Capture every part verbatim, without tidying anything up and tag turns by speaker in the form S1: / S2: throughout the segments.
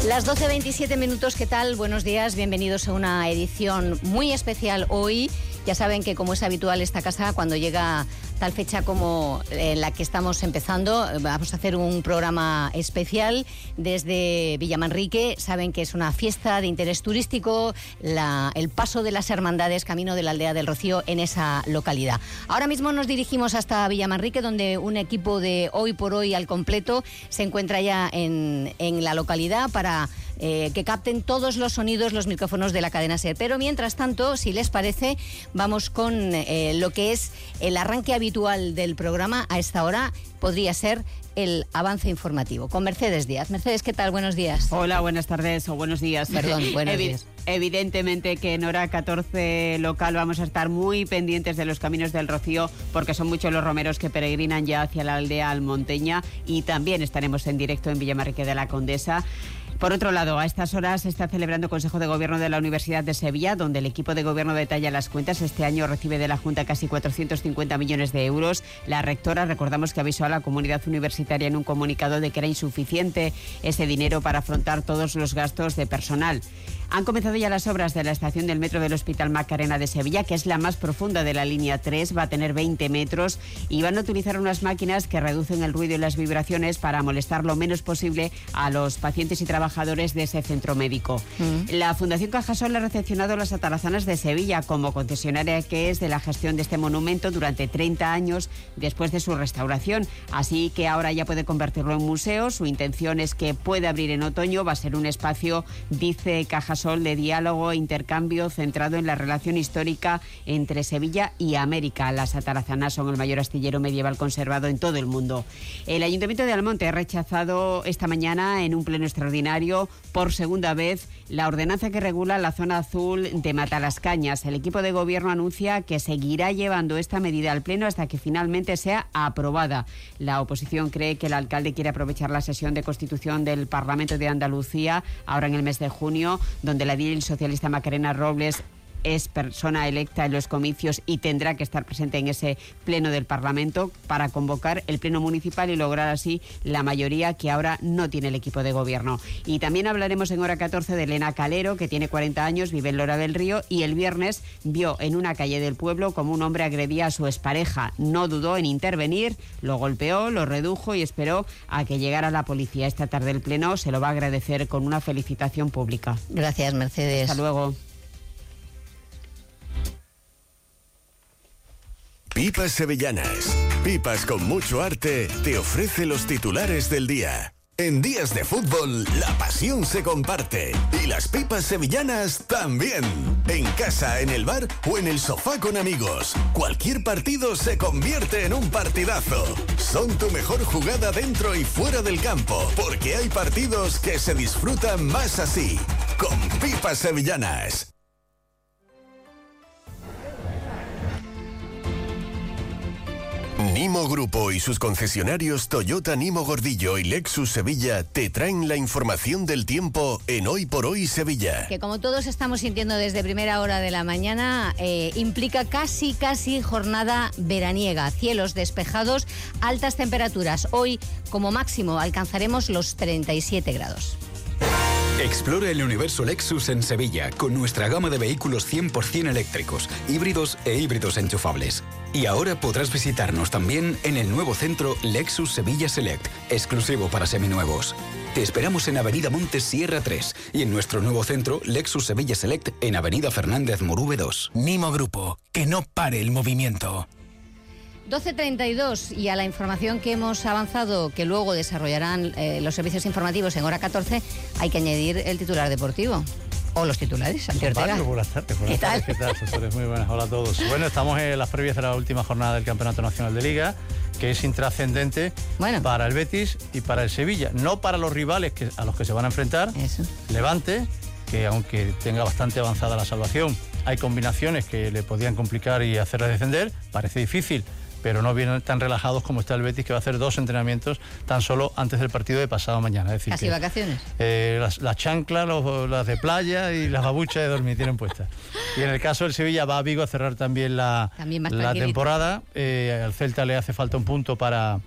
S1: Las doce veintisiete minutos, ¿qué tal? Buenos días, bienvenidos a una edición muy especial hoy. Ya saben que, como es habitual esta casa, cuando llega tal fecha como en la que estamos empezando, vamos a hacer un programa especial desde Villamanrique. Saben que es una fiesta de interés turístico, la, el paso de las hermandades camino de la aldea del Rocío en esa localidad. Ahora mismo nos dirigimos hasta Villamanrique, donde un equipo de Hoy por Hoy al completo se encuentra ya en, en la localidad para Eh, que capten todos los sonidos, los micrófonos de la cadena SER. Pero mientras tanto, si les parece, vamos con eh, lo que es el arranque habitual del programa a esta hora. Podría ser el avance informativo con Mercedes Díaz. Mercedes, ¿qué tal? Buenos días.
S2: Hola, buenas tardes o buenos días.
S1: Perdón, buenos
S2: Evi-
S1: días.
S2: Evidentemente que en hora catorce local vamos a estar muy pendientes de los caminos del Rocío, porque son muchos los romeros que peregrinan ya hacia la aldea almonteña, y también estaremos en directo en Villamanrique de la Condesa. Por otro lado, a estas horas se está celebrando Consejo de Gobierno de la Universidad de Sevilla, donde el equipo de gobierno detalla las cuentas. Este año recibe de la Junta casi cuatrocientos cincuenta millones de euros. La rectora, recordamos que avisó a la comunidad universitaria en un comunicado de que era insuficiente ese dinero para afrontar todos los gastos de personal. Han comenzado ya las obras de la estación del metro del Hospital Macarena de Sevilla, que es la más profunda de la línea tres, va a tener veinte metros y van a utilizar unas máquinas que reducen el ruido y las vibraciones para molestar lo menos posible a los pacientes y trabajadores de ese centro médico. Mm. La Fundación Cajasol ha recepcionado las Atarazanas de Sevilla como concesionaria que es de la gestión de este monumento durante treinta años después de su restauración, así que ahora ya puede convertirlo en museo. Su intención es que pueda abrir en otoño, va a ser un espacio, dice Cajasol, de diálogo e intercambio centrado en la relación histórica entre Sevilla y América. Las Atarazanas son el mayor astillero medieval conservado en todo el mundo. El Ayuntamiento de Almonte ha rechazado esta mañana en un pleno extraordinario por segunda vez la ordenanza que regula la zona azul de Matalascañas. El equipo de gobierno anuncia que seguirá llevando esta medida al pleno hasta que finalmente sea aprobada. La oposición cree que el alcalde quiere aprovechar la sesión de constitución del Parlamento de Andalucía ahora en el mes de junio, donde la edil socialista Macarena Robles es persona electa en los comicios y tendrá que estar presente en ese pleno del Parlamento para convocar el pleno municipal y lograr así la mayoría que ahora no tiene el equipo de gobierno. Y también hablaremos en hora catorce de Elena Calero, que tiene cuarenta años, vive en Lora del Río y el viernes vio en una calle del pueblo como un hombre agredía a su expareja. No dudó en intervenir, lo golpeó, lo redujo y esperó a que llegara la policía. Esta tarde el pleno se lo va a agradecer con una felicitación pública.
S1: Gracias, Mercedes.
S2: Hasta luego.
S3: Pipas Sevillanas, pipas con mucho arte, te ofrece los titulares del día. En días de fútbol, la pasión se comparte. Y las pipas sevillanas también. En casa, en el bar o en el sofá con amigos. Cualquier partido se convierte en un partidazo. Son tu mejor jugada dentro y fuera del campo. Porque hay partidos que se disfrutan más así. Con pipas sevillanas. Nimo Grupo y sus concesionarios Toyota Nimo Gordillo y Lexus Sevilla te traen la información del tiempo en Hoy por Hoy Sevilla.
S1: Que como todos estamos sintiendo desde primera hora de la mañana, eh, implica casi, casi jornada veraniega. Cielos despejados, altas temperaturas. Hoy, como máximo, alcanzaremos los treinta y siete grados.
S4: Explora el universo Lexus en Sevilla con nuestra gama de vehículos cien por ciento eléctricos, híbridos e híbridos enchufables. Y ahora podrás visitarnos también en el nuevo centro Lexus Sevilla Select, exclusivo para seminuevos. Te esperamos en Avenida Montes Sierra tres y en nuestro nuevo centro Lexus Sevilla Select en Avenida Fernández Murube dos.
S5: Nimo Grupo, que no pare el movimiento.
S1: doce treinta y dos y a la información que hemos avanzado, que luego desarrollarán eh, los servicios informativos en hora catorce, hay que añadir el titular deportivo. O los titulares, Santi Ortega.
S6: Pablo, buenas tardes. Buenas
S1: ¿Qué tal?
S6: tardes, ¿qué tal, asesores? Muy buenas, hola a todos. Bueno, estamos en las previas de la última jornada del Campeonato Nacional de Liga, que es intrascendente bueno. para el Betis y para el Sevilla. No para los rivales que, a los que se van a enfrentar.
S1: Eso.
S6: Levante, que aunque tenga bastante avanzada la salvación, hay combinaciones que le podían complicar y hacerle descender. Parece difícil, pero no vienen tan relajados como está el Betis, que va a hacer dos entrenamientos tan solo antes del partido de pasado mañana. Es decir,
S1: casi
S6: que,
S1: vacaciones.
S6: Eh, las, las chanclas, los, las de playa y las babuchas de dormir tienen puestas. Y en el caso del Sevilla va a Vigo a cerrar también la,
S1: también
S6: la temporada. Eh, al Celta le hace falta un punto para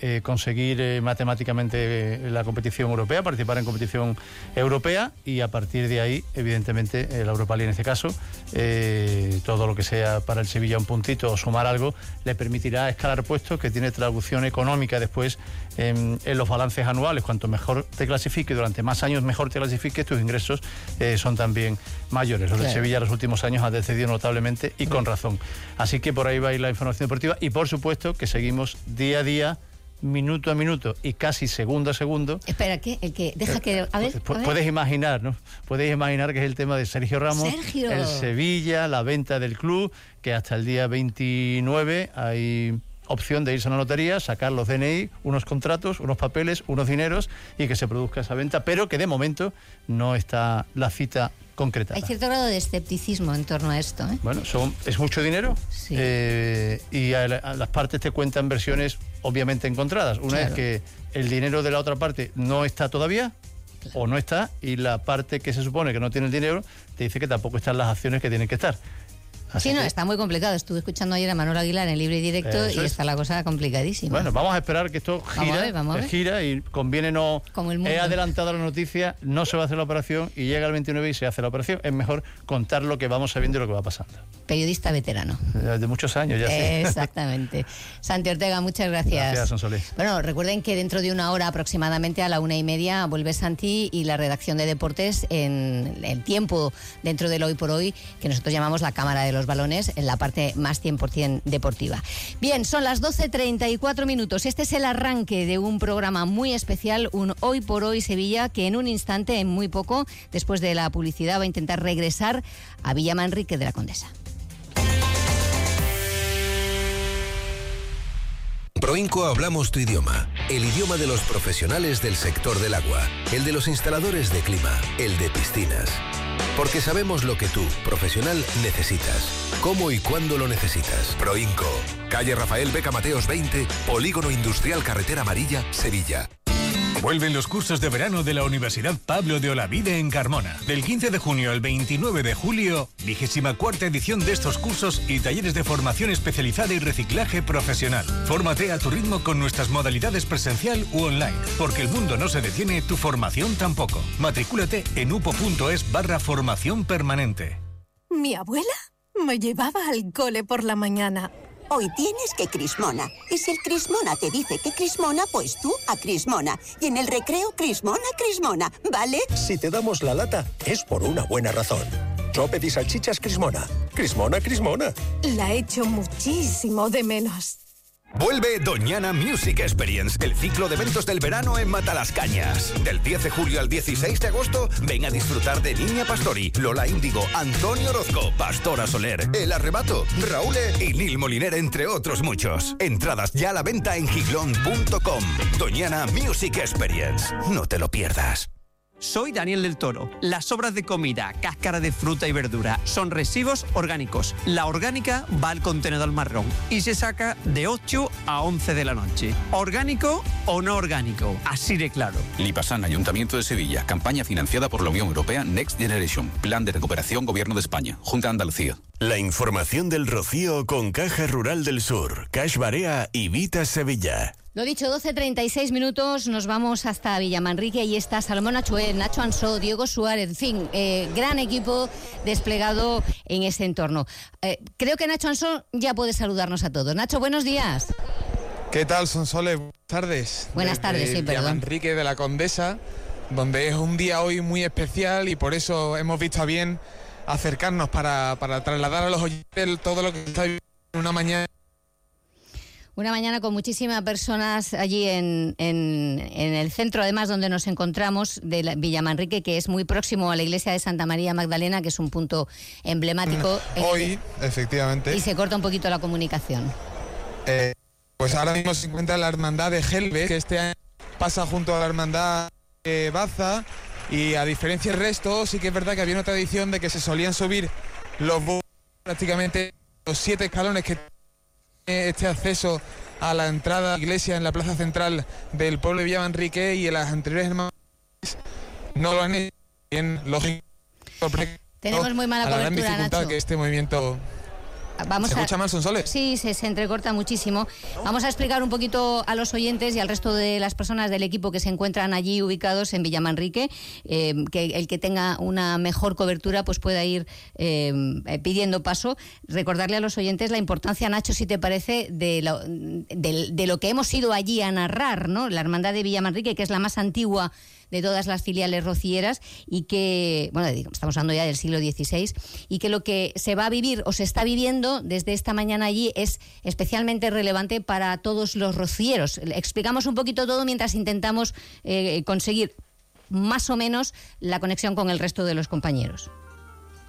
S6: eh, conseguir eh, matemáticamente eh, la competición europea, participar en competición europea, y a partir de ahí, evidentemente, eh, la Europa League en este caso, eh, todo lo que sea para el Sevilla un puntito o sumar algo, le permitirá escalar puestos, que tiene traducción económica después en, en los balances anuales. Cuanto mejor te clasifiques, durante más años mejor te clasifiques, tus ingresos eh, son también mayores. Los claro. de Sevilla los últimos años han descendido notablemente y con razón. Así que por ahí va a ir la información deportiva, y por supuesto que seguimos día a día, minuto a minuto y casi segundo a segundo.
S1: Espera, ¿qué? El que deja que... A ver, a ver.
S6: Puedes imaginar, ¿no? Puedes imaginar que es el tema de Sergio Ramos,
S1: Sergio.
S6: el Sevilla, la venta del club, que hasta el día veintinueve hay opción de irse a una notaría, sacar los D N I, unos contratos, unos papeles, unos dineros, y que se produzca esa venta, pero que de momento no está la cita concretada.
S1: Hay cierto grado de escepticismo en torno a esto, ¿eh?
S6: Bueno, son, es mucho dinero,
S1: sí.
S6: eh, y a, a las partes te cuentan versiones obviamente encontradas. Una
S1: claro.
S6: es que el dinero de la otra parte no está todavía, claro. o no está, y la parte que se supone que no tiene el dinero te dice que tampoco están las acciones que tienen que estar. Así
S1: sí, no,
S6: que...
S1: está muy complicado. Estuve escuchando ayer a Manuel Aguilar en Libre y Directo
S6: Eso
S1: y
S6: es.
S1: está la cosa complicadísima.
S6: Bueno, vamos a esperar que esto gira,
S1: vamos a ver, vamos a ver.
S6: gira y conviene no...
S1: Como el mundo.
S6: He adelantado la noticia, no se va a hacer la operación y llega el veintinueve y se hace la operación. Es mejor contar lo que vamos sabiendo y lo que va pasando.
S1: Periodista veterano.
S6: De muchos años ya.
S1: Exactamente. Santi Ortega, muchas gracias.
S6: Gracias, Sonsoles.
S1: Bueno, recuerden que dentro de una hora aproximadamente, a la una y media, vuelve Santi y la redacción de deportes en el tiempo dentro del Hoy por Hoy, que nosotros llamamos la Cámara de los Balones, en la parte más cien por ciento deportiva. Bien, son las doce treinta y cuatro minutos. Este es el arranque de un programa muy especial, un Hoy por Hoy Sevilla, que en un instante, en muy poco, después de la publicidad, va a intentar regresar a Villa Manrique de la Condesa.
S7: Proinco hablamos tu idioma, el idioma de los profesionales del sector del agua, el de los instaladores de clima, el de piscinas. Porque sabemos lo que tú, profesional, necesitas. ¿Cómo y cuándo lo necesitas? Proinco. Calle Rafael Beca Mateos veinte, Polígono Industrial Carretera Amarilla, Sevilla.
S5: Vuelven los cursos de verano de la Universidad Pablo de Olavide en Carmona. Del quince de junio al veintinueve de julio, vigésima cuarta edición de estos cursos y talleres de formación especializada y reciclaje profesional. Fórmate a tu ritmo con nuestras modalidades presencial u online. Porque el mundo no se detiene, tu formación tampoco. Matricúlate en upo.es barra formación permanente.
S8: Mi abuela me llevaba al cole por la mañana.
S9: Hoy tienes que Crismona. Y si el Crismona te dice que Crismona, pues tú a Crismona. Y en el recreo, Crismona, Crismona, ¿vale?
S10: Si te damos la lata, es por una buena razón. Sope y salchichas Crismona. Crismona, Crismona.
S8: La echo muchísimo de menos.
S11: Vuelve Doñana Music Experience, el ciclo de eventos del verano en Matalascañas. Del diez de julio al dieciséis de agosto, ven a disfrutar de Niña Pastori, Lola Índigo, Antonio Orozco, Pastora Soler, El Arrebato, Raúl y Nil Moliner, entre otros muchos. Entradas ya a la venta en giglón punto com. Doñana Music Experience. No te lo pierdas.
S12: Soy Daniel del Toro. Las sobras de comida, cáscara de fruta y verdura son residuos orgánicos. La orgánica va al contenedor marrón y se saca de ocho a once de la noche. ¿Orgánico o no orgánico? Así de claro.
S13: Lipasan, Ayuntamiento de Sevilla. Campaña financiada por la Unión Europea Next Generation. Plan de recuperación Gobierno de España. Junta de Andalucía.
S3: La información del Rocío con Caja Rural del Sur, Cash Barea y Vita Sevilla.
S1: Lo dicho, doce treinta y seis minutos, nos vamos hasta Villamanrique. Ahí está Salomón Achué, Nacho Ansó, Diego Suárez, en fin, eh, gran equipo desplegado en ese entorno. Eh, creo que Nacho Ansó ya puede saludarnos a todos. Nacho, buenos días.
S14: ¿Qué tal, Sonsoles? Buenas tardes.
S1: Buenas tardes,
S14: Desde
S1: sí, perdón.
S14: Villamanrique de la Condesa, donde es un día hoy muy especial y por eso hemos visto a bien acercarnos para, para trasladar a los oyentes todo lo que está viviendo en una mañana.
S1: Una mañana con muchísimas personas allí en, en, en el centro, además, donde nos encontramos, de la Villamanrique, que es muy próximo a la iglesia de Santa María Magdalena, que es un punto emblemático.
S14: Hoy, el, efectivamente.
S1: Y se corta un poquito la comunicación.
S14: Eh, pues ahora mismo se encuentra la hermandad de Gelbe, que este año pasa junto a la hermandad de Baza, y a diferencia del resto, sí que es verdad que había una tradición de que se solían subir los bus, prácticamente los siete escalones que este acceso a la entrada a la iglesia en la plaza central del pueblo de Villamanrique, y en las anteriores hermanas no lo han hecho bien, lógico.
S1: Tenemos muy mala
S14: a la
S1: cobertura,
S14: gran dificultad
S1: Nacho.
S14: que este movimiento.
S1: vamos
S14: ¿Se
S1: a...
S14: escucha mal, Sonsoles?
S1: Sí, se, se entrecorta muchísimo. Vamos a explicar un poquito a los oyentes y al resto de las personas del equipo que se encuentran allí ubicados en Villamanrique, eh, que el que tenga una mejor cobertura pues pueda ir eh, pidiendo paso. Recordarle a los oyentes la importancia, Nacho, si te parece, de lo, de, de lo que hemos ido allí a narrar, ¿no? La Hermandad de Villamanrique, que es la más antigua de todas las filiales rocieras y que, bueno, estamos hablando ya del siglo dieciséis, y que lo que se va a vivir o se está viviendo desde esta mañana allí es especialmente relevante para todos los rocieros. Explicamos un poquito todo mientras intentamos eh, conseguir más o menos la conexión con el resto de los compañeros.